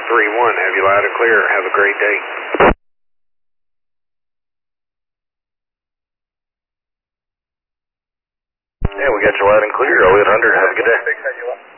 Have you loud and clear. Have a great day. Yeah, we got you loud and clear. 0800. Have a good day.